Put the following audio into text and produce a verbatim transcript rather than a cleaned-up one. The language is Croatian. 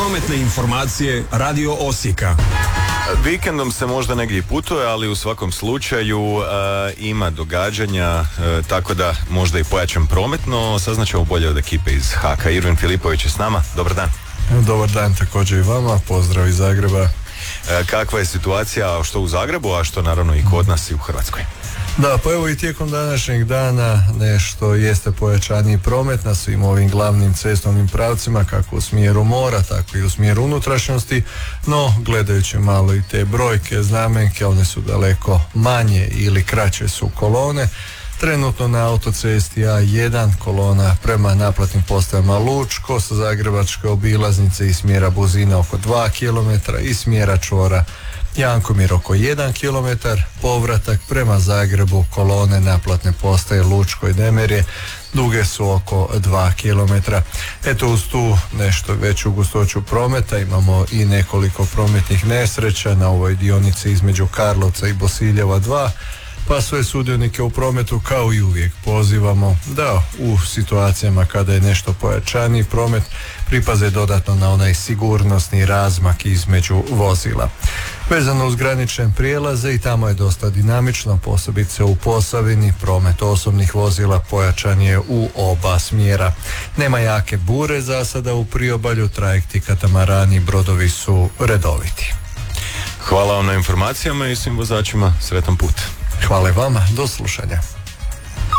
Prometne informacije Radio Osijeka. Vikendom se možda negdje i putuje, ali u svakom slučaju uh, ima događanja, uh, tako da možda i pojačan promet, no saznaćemo bolje od ekipe iz Haka. Irvin Filipović je s nama, dobar dan. Dobar dan također i vama, pozdrav iz Zagreba. Uh, kakva je situacija, što u Zagrebu, a što naravno i kod nas i u Hrvatskoj? Da, pa evo i tijekom današnjeg dana nešto jeste pojačaniji promet na svim ovim glavnim cestovnim pravcima, kako u smjeru mora, tako i u smjeru unutrašnjosti, no gledajući malo i te brojke, znamenke, one su daleko manje ili kraće su kolone. Trenutno na autocesti A jedan kolona prema naplatnim postajama Lučko sa zagrebačke obilaznice i smjera Buzina oko dva kilometra i smjera čvora Jankomir oko jedan kilometar, povratak prema Zagrebu kolone naplatne postaje Lučko i Demerje duge su oko dva kilometra. Eto, uz tu nešto veću gustoću prometa imamo i nekoliko prometnih nesreća na ovoj dionici između Karlovca i Bosiljeva dva, pa sve sudionike u prometu kao i uvijek pozivamo da u situacijama kada je nešto pojačaniji promet pripaze dodatno na onaj sigurnosni razmak između vozila. Vezano uz granične prijelaze, i tamo je dosta dinamično, posebice u Posavini, promet osobnih vozila pojačan je u oba smjera. Nema jake bure za sada u priobalju, trajekti, katamarani i brodovi su redoviti. Hvala vam na informacijama i svim vozačima, sretan put. Hvala vama, do slušanja.